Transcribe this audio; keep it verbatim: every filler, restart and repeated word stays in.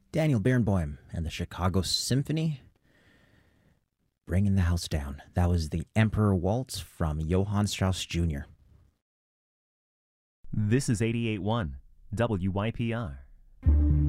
Daniel Barenboim and the Chicago Symphony, Bringing the House Down. That was the Emperor Waltz from Johann Strauss Junior This is eighty-eight point one W Y P R.